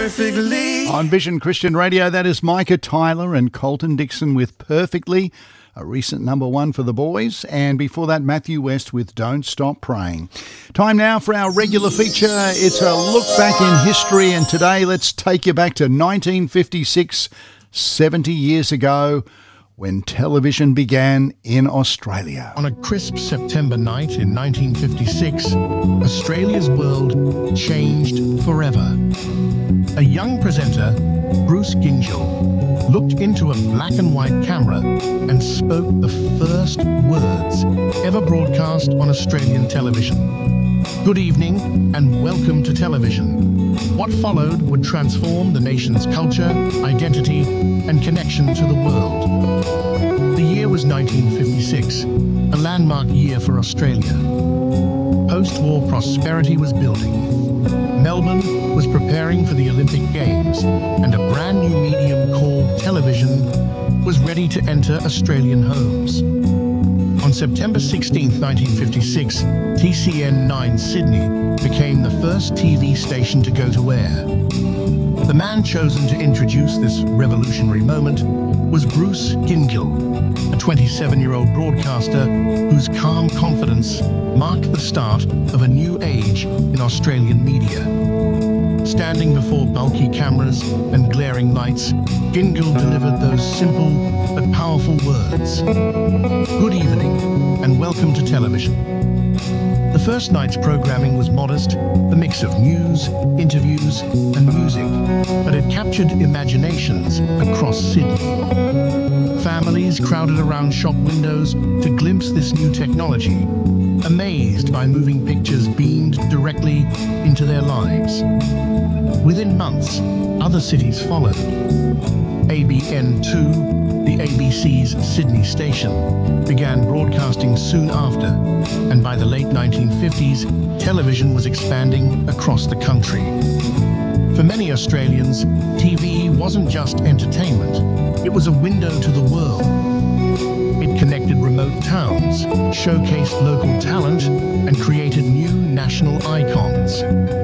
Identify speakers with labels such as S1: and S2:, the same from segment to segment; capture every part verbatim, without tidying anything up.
S1: Perfectly.
S2: On Vision Christian Radio, that is Micah Tyler and Colton Dixon with Perfectly, a recent number one for the boys. And before that, Matthew West with Don't Stop Praying. Time now for our regular feature. It's a look back in history, and today let's take you back to nineteen fifty-six, seventy years ago, when television began in Australia.
S3: On a crisp September night in nineteen fifty-six, Australia's world changed forever. A young presenter, Bruce Gyngell, looked into a black and white camera and spoke the first words ever broadcast on Australian television. Good evening and welcome to television. What followed would transform the nation's culture, identity, and connection to the world. The year was nineteen fifty-six, a landmark year for Australia. Post-war prosperity was building. Melbourne was preparing for the Olympic Games, and a brand new medium called television was ready to enter Australian homes. On September sixteenth, nineteen fifty-six, T C N nine Sydney became the first T V station to go to air. The man chosen to introduce this revolutionary moment was Bruce Gyngell, a twenty-seven-year-old broadcaster whose calm confidence marked the start of a new age in Australian media. Standing before bulky cameras and glaring lights, Gyngell delivered those simple but powerful words. Good evening and welcome to television. The first night's programming was modest, a mix of news, interviews, and music, but it captured imaginations across Sydney. Families crowded around shop windows to glimpse this new technology, amazed by moving pictures beamed directly into their lives. Within months, other cities followed. A B N two, the A B C's Sydney station, began broadcasting soon after, and by the late nineteen fifties, television was expanding across the country. For many Australians, T V wasn't just entertainment, it was a window to the world. It connected remote towns, showcased local talent, and created new national icons.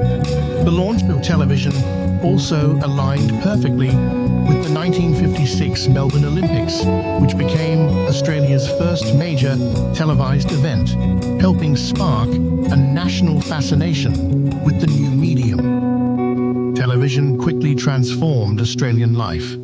S3: The launch of television also aligned perfectly with the nineteen fifty-six Melbourne Olympics, which became Australia's first major televised event, helping spark a national fascination with the new medium. Television quickly transformed Australian life.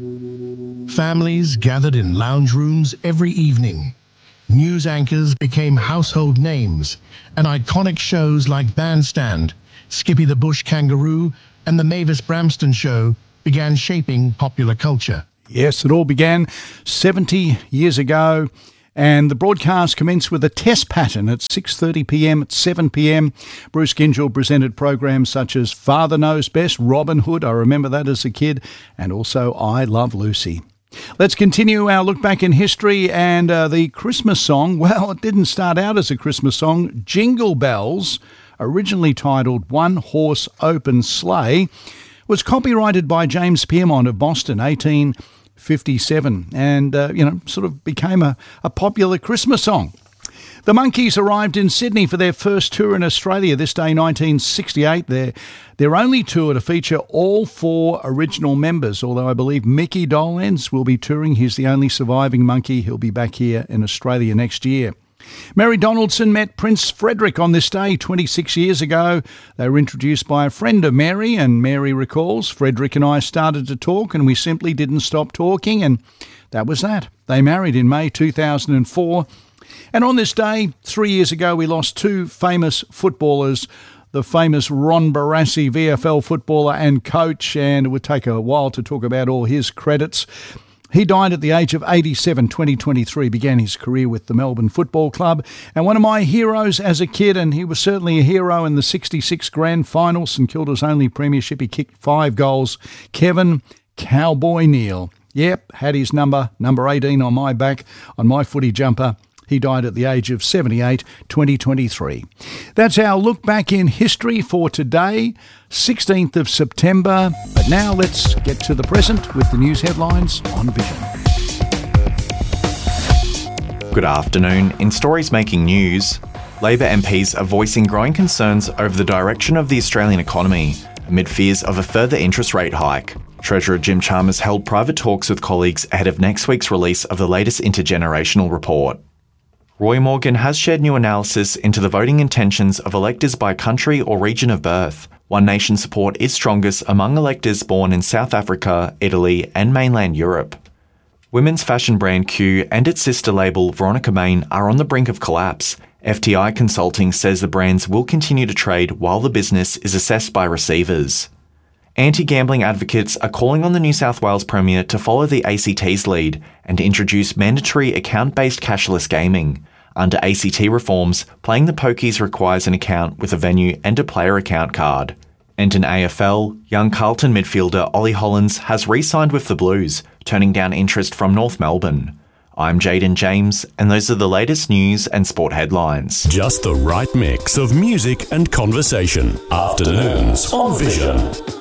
S3: Families gathered in lounge rooms every evening. News anchors became household names, and iconic shows like Bandstand, Skippy the Bush Kangaroo, and The Mavis Bramston Show began shaping popular culture.
S2: Yes, it all began seventy years ago, and the broadcast commenced with a test pattern at six thirty p m, at seven p m. Bruce Gyngell presented programs such as Father Knows Best, Robin Hood, I remember that as a kid, and also I Love Lucy. Let's continue our look back in history, and uh, the Christmas song, well, it didn't start out as a Christmas song. Jingle Bells, originally titled One Horse Open Sleigh, was copyrighted by James Piermont of Boston, eighteen fifty-seven, and, uh, you know, sort of became a, a popular Christmas song. The Monkees arrived in Sydney for their first tour in Australia this day, nineteen sixty-eight. Their, their only tour to feature all four original members, although I believe Mickey Dolenz will be touring. He's the only surviving Monkey. He'll be back here in Australia next year. Mary Donaldson met Prince Frederick on this day twenty-six years ago. They were introduced by a friend of Mary, and Mary recalls, Frederick and I started to talk and we simply didn't stop talking, and that was that. They married in May two thousand four. And on this day, three years ago, we lost two famous footballers, the famous Ron Barassi, V F L footballer and coach, and it would take a while to talk about all his credits. He died at the age of eighty-seven, twenty twenty-three, began his career with the Melbourne Football Club, and one of my heroes as a kid, and he was certainly a hero in the sixty-six grand final, St Kilda's only premiership. He kicked five goals. Kevin Cowboy Neal. Yep, had his number, number eighteen on my back, on my footy jumper. He died at the age of seventy-eight, twenty twenty-three. That's our look back in history for today, sixteenth of September. But now let's get to the present with the news headlines on Vision.
S4: Good afternoon. In stories making news, Labor M Ps are voicing growing concerns over the direction of the Australian economy amid fears of a further interest rate hike. Treasurer Jim Chalmers held private talks with colleagues ahead of next week's release of the latest intergenerational report. Roy Morgan has shared new analysis into the voting intentions of electors by country or region of birth. One Nation support is strongest among electors born in South Africa, Italy, and mainland Europe. Women's fashion brand Q and its sister label Veronica Main are on the brink of collapse. F T I Consulting says the brands will continue to trade while the business is assessed by receivers. Anti-gambling advocates are calling on the New South Wales Premier to follow the A C T's lead and introduce mandatory account-based cashless gaming. Under A C T reforms, playing the pokies requires an account with a venue and a player account card. And in A F L, young Carlton midfielder Ollie Hollands has re-signed with the Blues, turning down interest from North Melbourne. I'm Jaden James, and those are the latest news and sport headlines.
S1: Just the right mix of music and conversation. Afternoons on Vision.